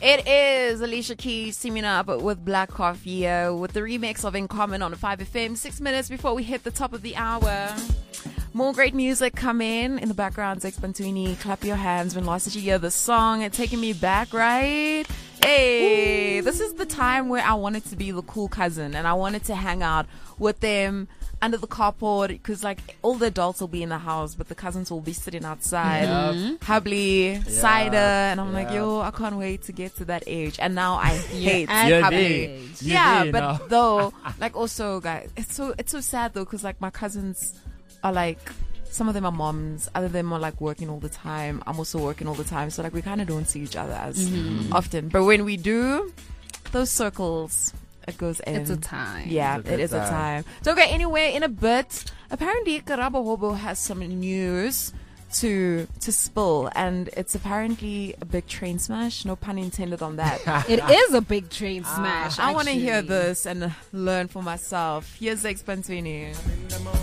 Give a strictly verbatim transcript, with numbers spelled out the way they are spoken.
It is Alicia Keys teaming up with Black Coffee uh, with the remix of In Common on five F M. Six minutes before we hit the top of the hour. More great music coming in the background. Zex Bantwini, clap your hands when last did you hear the song? It's taking me back, right? Hey, Ooh. This is the time where I wanted to be the cool cousin and I wanted to hang out with them under the carport because like all the adults will be in the house but the cousins will be sitting outside, mm-hmm. hubbly, yeah. cider, and I'm yeah. like, yo, I can't wait to get to that age. And now I hate hubbly. Yeah, but know. though, like also, guys, it's so it's so sad though because like my cousins are like, some of them are moms, other of them are like working all the time. I'm also working all the time, so like we kind of don't see each other as mm-hmm. often. But when we do, those circles, it goes in. It's a time. Yeah, it's it is time. a time. Don't go anywhere in a bit. Apparently, Karabo Hobo has some news to to spill, and it's apparently a big train smash. No pun intended on that. It is a big train smash. I want to hear this and learn for myself. Here's Zex Bantwini.